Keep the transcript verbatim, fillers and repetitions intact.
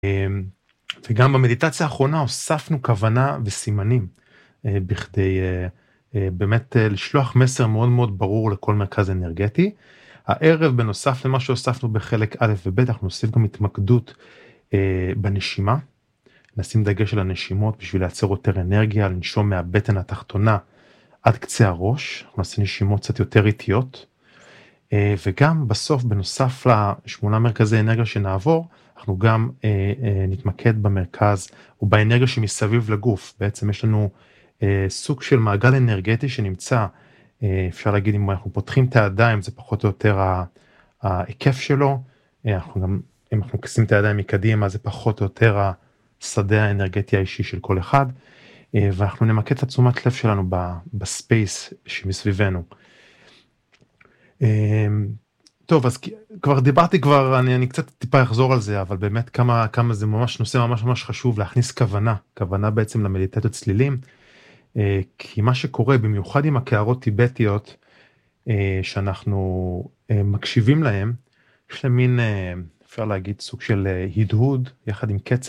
וגם במדיטציה האחרונה הוספנו כוונה וסימנים, בכדי באמת לשלוח מסר מאוד מאוד ברור לכל מרכז אנרגטי. הערב בנוסף למה שהוספנו בחלק א' וב', אנחנו נוסיף גם התמקדות בנשימה, נשים דגש על הנשימות בשביל לייצר יותר אנרגיה, לנשום מהבטן התחתונה עד קצה הראש, אנחנו נעשה נשימות קצת יותר איטיות, וגם בסוף בנוסף לשמונה מרכזי אנרגיה שנעבור, אנחנו גם נתמקד במרכז ובאנרגיה שמסביב לגוף. בעצם יש לנו סוג של מעגל אנרגטי שנמצא, אפשר להגיד אם אנחנו פותחים את הידיים זה פחות או יותר ההיקף שלו, אנחנו גם אם אנחנו כסים את הידיים מקדימה זה פחות או יותר השדה האנרגטי האישי של כל אחד, ואנחנו נמקד את התשומת לב שלנו בספייס שמסביבנו. טוב, אז כבר דיברתי כבר, אני, אני קצת טיפה אחזור על זה, אבל באמת כמה, כמה זה ממש נושא ממש ממש חשוב להכניס כוונה, כוונה בעצם למדיטציות צלילים, כי מה שקורה במיוחד עם הקערות טיבטיות, שאנחנו מקשיבים להם, יש להם מין, אפשר להגיד סוג של הדהוד, יחד עם קצב,